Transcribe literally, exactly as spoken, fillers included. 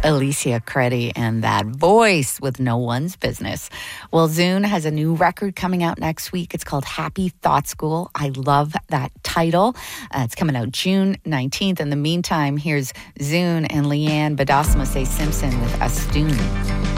Alicia Credi and that voice with No One's Business. Well, Zune has a new record coming out next week. It's called Happy Thought School. I love that title. Uh, it's coming out June nineteenth. In the meantime, here's Zune and Leanne Badasmase Simpson with Astune.